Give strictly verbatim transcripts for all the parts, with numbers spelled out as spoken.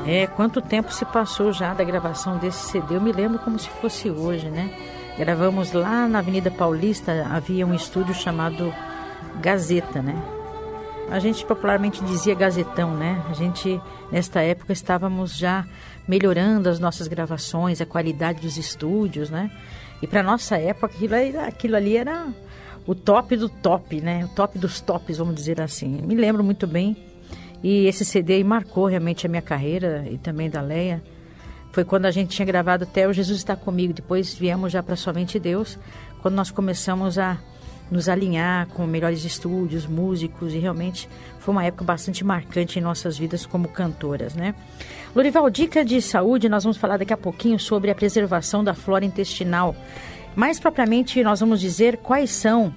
É, quanto tempo se passou já da gravação desse C D, eu me lembro como se fosse hoje, né? Gravamos lá na Avenida Paulista, havia um estúdio chamado Gazeta, né? A gente popularmente dizia Gazetão, né? A gente, nesta época, estávamos já melhorando as nossas gravações, a qualidade dos estúdios, né? E para nossa época, aquilo, era, aquilo ali era o top do top, né? O top dos tops, vamos dizer assim. Me lembro muito bem. E esse C D aí marcou realmente a minha carreira e também da Leia. Foi quando a gente tinha gravado até o Jesus Está Comigo. Depois viemos já para Somente Deus, quando nós começamos a nos alinhar com melhores estúdios, músicos. E realmente foi uma época bastante marcante em nossas vidas como cantoras, né? Lorival, dica de saúde, nós vamos falar daqui a pouquinho sobre a preservação da flora intestinal. Mais propriamente, nós vamos dizer quais são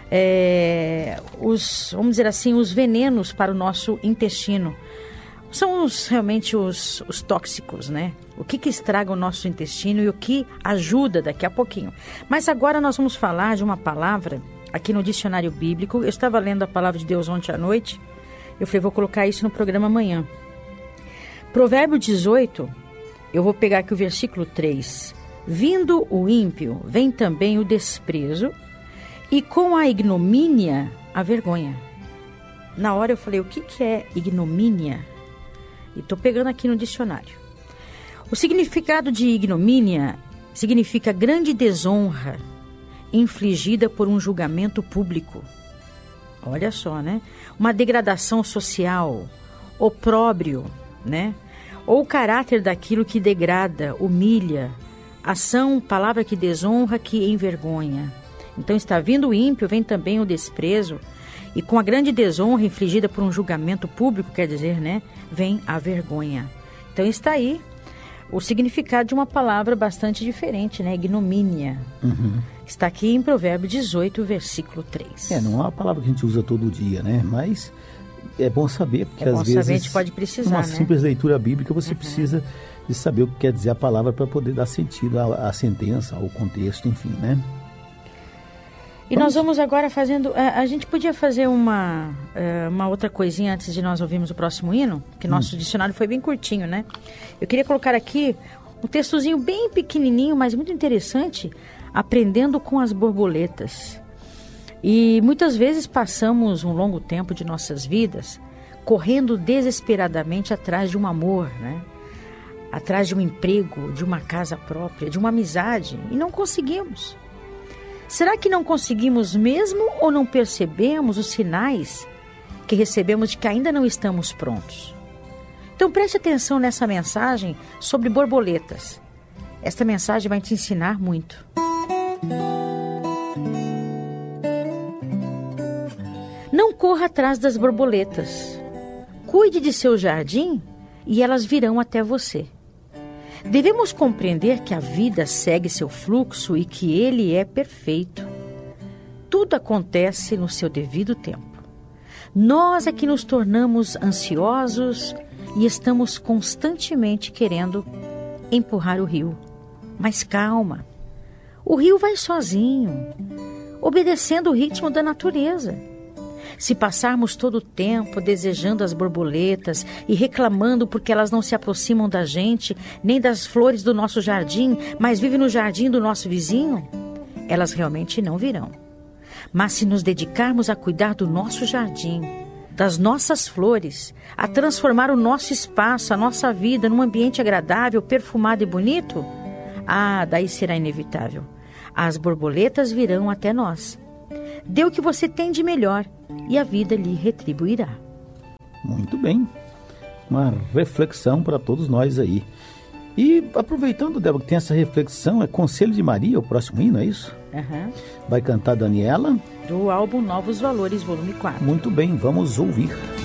é, os, vamos dizer assim, os venenos para o nosso intestino. São os, realmente os, os tóxicos, né? O que, que estraga o nosso intestino e o que ajuda daqui a pouquinho. Mas agora nós vamos falar de uma palavra aqui no dicionário bíblico. Eu estava lendo a palavra de Deus ontem à noite. Eu falei, vou colocar isso no programa amanhã. Provérbio dezoito, eu vou pegar aqui o versículo três. Vindo o ímpio, vem também o desprezo, e com a ignomínia, a vergonha. Na hora eu falei, o que, que é ignomínia? E estou pegando aqui no dicionário. O significado de ignomínia significa grande desonra infligida por um julgamento público. Olha só, né? Uma degradação social, opróbrio, né? Ou o caráter daquilo que degrada, humilha, ação, palavra que desonra, que envergonha. Então está vindo o ímpio, vem também o desprezo, e com a grande desonra infligida por um julgamento público, quer dizer, né? Vem a vergonha. Então está aí o significado de uma palavra bastante diferente, né? Ignomínia. Uhum. Está aqui em Provérbio dezoito, versículo três. É, não é uma palavra que a gente usa todo dia, né? Mas é bom saber, porque é bom às vezes saber, a gente pode precisar, uma né? simples leitura bíblica, você uhum. precisa de saber o que quer dizer a palavra para poder dar sentido à, à sentença, ao contexto, enfim, né? E vamos... nós vamos agora fazendo... A, a gente podia fazer uma, uma outra coisinha antes de nós ouvirmos o próximo hino, que nosso hum. dicionário foi bem curtinho, né? Eu queria colocar aqui um textozinho bem pequenininho, mas muito interessante, aprendendo com as borboletas. E muitas vezes passamos um longo tempo de nossas vidas correndo desesperadamente atrás de um amor, né? Atrás de um emprego, de uma casa própria, de uma amizade, e não conseguimos. Será que não conseguimos mesmo ou não percebemos os sinais que recebemos de que ainda não estamos prontos? Então preste atenção nessa mensagem sobre borboletas. Esta mensagem vai te ensinar muito. Não corra atrás das borboletas. Cuide de seu jardim e elas virão até você. Devemos compreender que a vida segue seu fluxo e que ele é perfeito. Tudo acontece no seu devido tempo. Nós é que nos tornamos ansiosos e estamos constantemente querendo empurrar o rio. Mas calma, o rio vai sozinho, obedecendo o ritmo da natureza. Se passarmos todo o tempo desejando as borboletas e reclamando porque elas não se aproximam da gente, nem das flores do nosso jardim, mas vivem no jardim do nosso vizinho, elas realmente não virão. Mas se nos dedicarmos a cuidar do nosso jardim, das nossas flores, a transformar o nosso espaço, a nossa vida num ambiente agradável, perfumado e bonito, ah, daí será inevitável. As borboletas virão até nós. Dê o que você tem de melhor e a vida lhe retribuirá. Muito bem. Uma reflexão para todos nós aí. E aproveitando, Débora, que tem essa reflexão, é Conselho de Maria, o próximo hino, é isso? Uhum. Vai cantar Daniela? Do álbum Novos Valores, volume quatro. Muito bem, vamos ouvir.